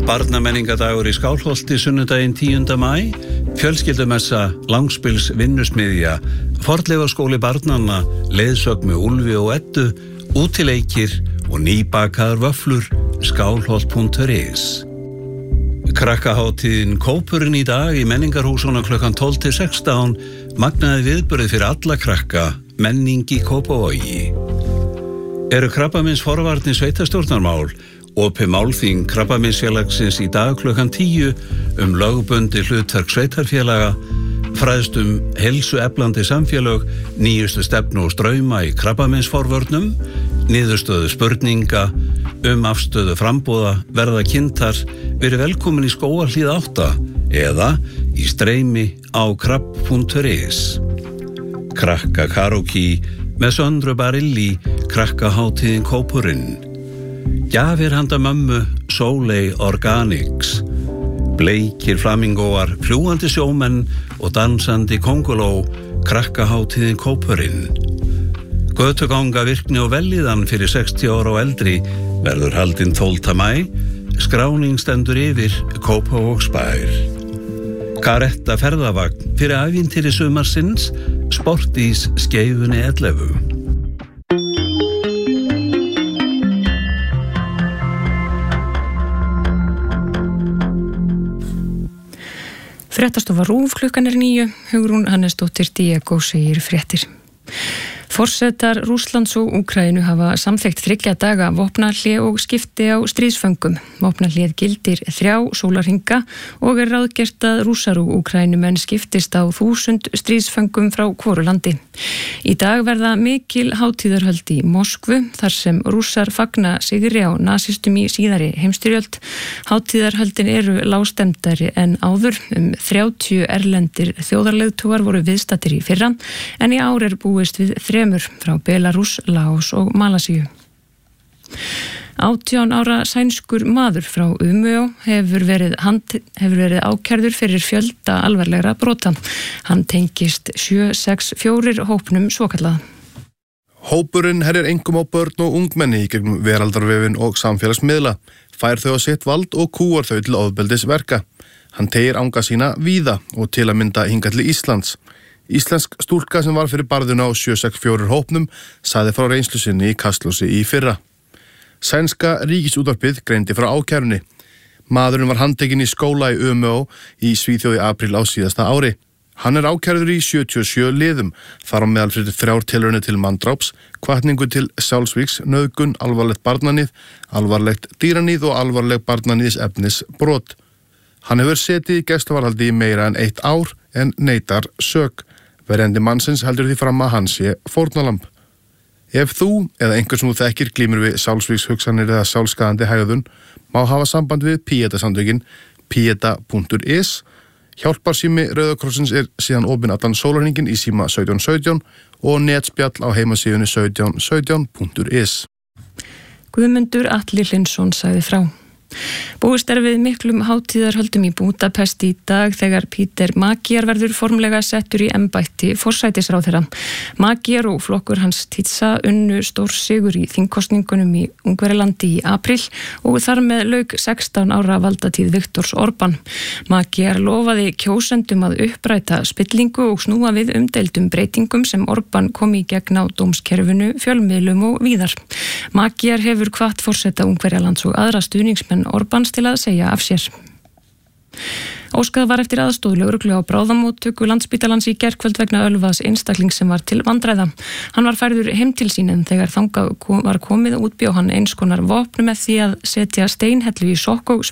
Barnamenningadagur í Skálholti sunnudaginn 10. maí, fjölskyldumessa, langspils vinnusmiðja, fornleifaskóli barnanna, leiðsögn með Úlfi og Eddu, útileikir og nýbakaðar vöfflur, skálholt.is. Krakkahátíðin Kópurinn í dag í menningarhúsunum klukkan 12-16 magnaði viðburði fyrir alla krakka, menning í Kópavogi. Eru krabbameinsforvarnir sveitarstjórnarmál, opið málþing Krabbameinsfélagsins í dag klukkan 10 lögbundi hlutverk sveitarfélaga, fræðst heilsueflandi samfélög, nýjustu stefnu og strauma í krabbameinsforvörnum, niðurstöðu spurninga, afstöðu frambúða, verða kynntar, verið velkomin í Skógarhlíð 8 eða í streymi á krabb.is. Krakka karaoke með Söndru Barilli, krakkahátíðin Kópurinn. Gjafir handa mömmu Sóley Organics. Bleikir flamingóar, fljúgandi sjómenn og dansandi kongoló, krakkahátíðin Kópurinn. Götuganga virkni og velíðan fyrir 60 ára og eldri verður haldinn 12. maí, skráning stendur yfir Kópavogsbær. Karetta ferðavagn fyrir ævintýri sumarsins, Sportís Skeifunni 11. Fréttastofa RÚV klukkan 9, Hugrún Hannesdóttir Diego segir fréttir. Forsetar Rússlands og Úkraínu hafa samþykkt 3 daga vopnahlé og skipti á stríðsföngum. Vopnahléð gildir 3 sólarhringa og ráðgert að Rússar og Úkraínumenn skiptist á 1000 stríðsföngum frá hvoru landi. Í dag verða mikil hátíðarhöld í Moskvu þar sem Rússar fagna sigri á nasistum í síðari heimsstyrjöld. Hátíðarhöldin eru lágstemmdari en áður, 30 erlendir þjóðarleiðtogar voru viðstaddir í fyrra, en í ár er búist við 3 frá Belarús, Laos og Malasíu. 18 ára sænskur maður frá Umeå hefur verið ákærður fyrir fjölda alvarlegra brota. Hann tengist 764 hópnum svokallað. Hópurinn herjar einkum á börn og ungmenni í gegnum veraldarvefin og samfélagsmiðla, fær þau á sitt vald og kúgar þau til ofbeldisverka. Hann teygir anga sína víða og til að mynda hingað til Íslands. Íslensk stúlka sem var fyrir barðuna á 764 hópnum sagði frá reynslu sinni í Kastljósi í fyrra. Sænska ríkisútvarpið greindi frá ákærunni. Maðurinn var handtekinn í skóla í Umeå í Svíþjóð í apríl á síðasta ári. Hann er ákærður í 77 liðum, þar á meðal fyrir 3 tilraunir til manndráps, hvatningu til sjálfsvígs, nauðgun, alvarlegt barnaníð, alvarlegt dýraníð og alvarleg barnaníðs efnis brot. Hann hefur setið í gæsluvarðhaldi í meira en 1 ár en neitar sök. Verjandi mannsins heldur því fram að hann sé fórnarlamb. Ef þú eða einhver sem þú þekkir glímir við sjálfsvígshugsanir eða sjálfskaðandi hegðun, má hafa samband við Pieta-samtökin, pieta.is. Hjálparsími Rauða krossins er síðan opinn allan sólarhringinn í síma 1717 og netspjall á heimasíðunni 1717.is. Guðmundur Atli Hlynsson sagði frá. Búist er við miklum hátíðarhöldum í Búdapest í dag þegar Peter Magyar verður formlega settur í embætti forsætisráðherra. Magyar og flokkur hans Tisza unnu stórsigur í þingkosningunum í Ungverjalandi í apríl og þar með lauk 16 ára valdatíð Viktors Orbán. Magyar lofaði kjósendum að uppræta spillingu og snúa við umdeildum breytingum sem Orbán kom í gegn á dómskerfinu, fjölmiðlum og víðar. Magyar hefur hvatt forseta Ungverjalands og aðra stuðningsmenn Orbáns til að segja af sér. Óskað var eftir aðstoð lögreglu á bráðamóttöku Landspítalans í gærkvöld vegna ölvaðs einstaklings sem var til vandræða. Hann var færður heim til sín en þegar þangað var komið útbjó hann eins konar vopn með því að setja steinhellu í sokk og